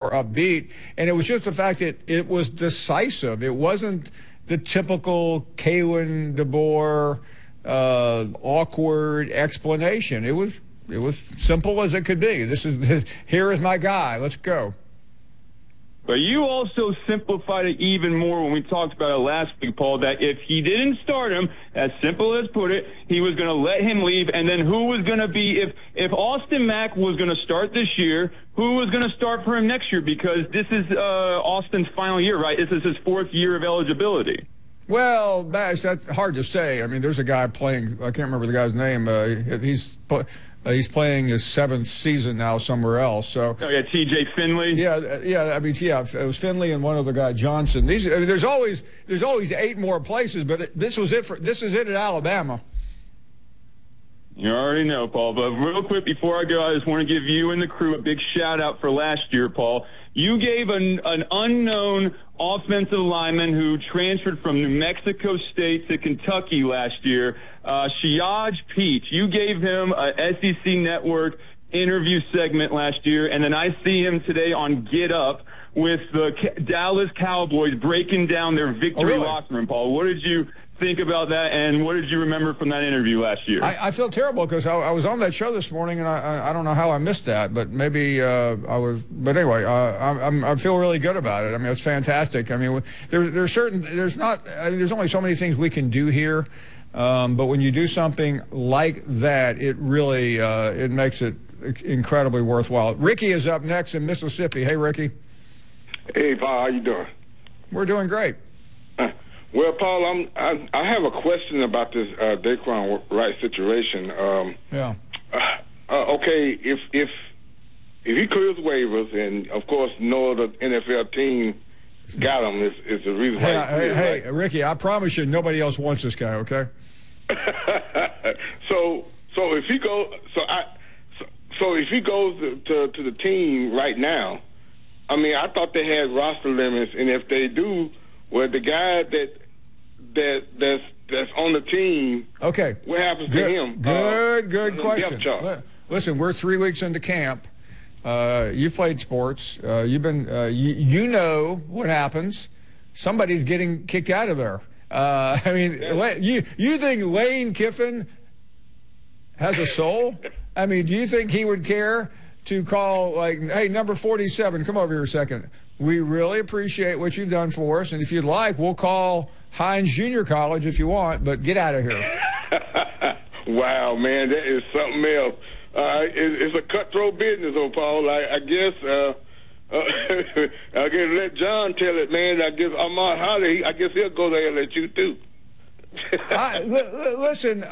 more upbeat. And it was just the fact that it was decisive. It wasn't the typical Kalen DeBoer awkward explanation. It was simple as it could be. Here is my guy. Let's go. But you also simplified it even more when we talked about it last week, Paul, that if he didn't start him, as simple as put it, he was going to let him leave. And then who was going to be, if Austin Mack was going to start this year, who was going to start for him next year? Because this is Austin's final year, right? This is his 4th year of eligibility. Well, Bash, that's hard to say. I mean, there's a guy playing, I can't remember the guy's name. He's playing his 7th season now somewhere else. So. Oh, yeah, T.J. Finley. Yeah. I mean, yeah, it was Finley and one other guy, Johnson. There's always 8 more places, but this is it at Alabama. You already know, Paul. But real quick before I go, I just want to give you and the crew a big shout out for last year, Paul. You gave an unknown offensive lineman who transferred from New Mexico State to Kentucky last year, Shiaj Peach. You gave him a SEC Network interview segment last year, and then I see him today on Get Up with the Dallas Cowboys breaking down their victory locker room, Paul. What did you think about that, and what did you remember from that interview last year? I feel terrible because I was on that show this morning, and I don't know how I missed that, but maybe I was. But anyway, I feel really good about it. I mean, it's fantastic. I mean, there's only so many things we can do here, but when you do something like that, it really it makes it incredibly worthwhile. Ricky is up next in Mississippi. Hey, Ricky. Hey, Paul, how you doing? We're doing great. Well, Paul, I have a question about this Daquan Wright situation. Okay, if he clears waivers, and of course no other NFL team got him, is the reason why. Hey, Ricky, I promise you, nobody else wants this guy. Okay. So if he goes, so if he goes to the team right now, I mean, I thought they had roster limits, and if they do, well, the guy that's on the team. Okay. What happens to him? Good question. Listen, we're 3 weeks into camp. You played sports. You've been. You know what happens. Somebody's getting kicked out of there. I mean, you think Lane Kiffin has a soul? I mean, do you think he would care to call, like, hey, number 47, come over here a second. We really appreciate what you've done for us, and if you'd like, we'll call Hines Junior College if you want, but get out of here. Wow, man, that is something else. It's a cutthroat business, old Paul. I guess I guess let John tell it, man. I guess Ahmad Holly, I guess he'll go there and let you too. Listen,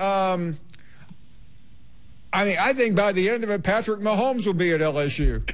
I mean, I think by the end of it, Patrick Mahomes will be at LSU.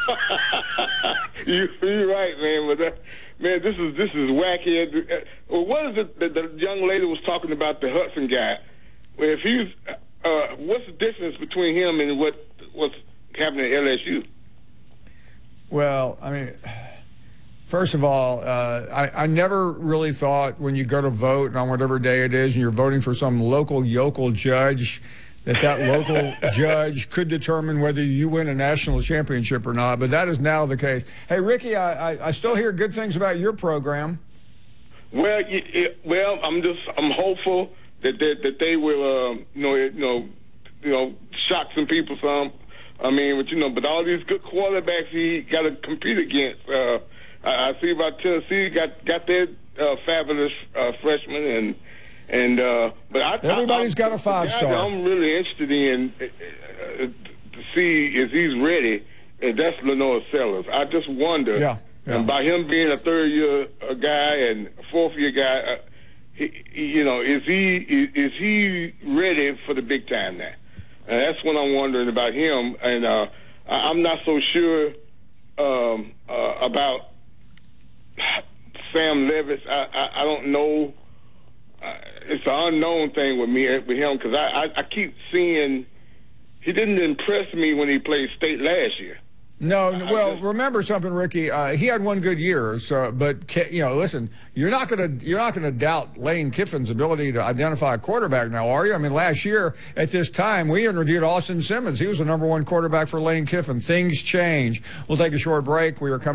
You're right, man. But this is wacky. What is it that the young lady was talking about, the Hudson guy? If he's, what's the difference between him and what's happening at LSU? Well, I mean, first of all, I never really thought when you go to vote, and on whatever day it is, and you're voting for some local yokel judge, that local judge could determine whether you win a national championship or not. But that is now the case. Hey, Ricky, I still hear good things about your program. Well, I'm hopeful that they will, shock some people some. I mean, but all these good quarterbacks he got to compete against. I see about Tennessee got their fabulous freshmen but everybody's got a 5-star. I'm really interested in to see if he's ready, and that's Lenoir Sellers. I just wonder, and by him being a third-year guy and a fourth-year guy, is he ready for the big time now? And that's what I'm wondering about him. And I'm not so sure about Sam Levis. I don't know. It's an unknown thing with him because I keep seeing he didn't impress me when he played state last year. No, well, remember something, Ricky. He had one good year, but listen, you're not gonna doubt Lane Kiffin's ability to identify a quarterback now, are you? I mean, last year at this time we interviewed Austin Simmons. He was the #1 quarterback for Lane Kiffin. Things change. We'll take a short break. We are coming.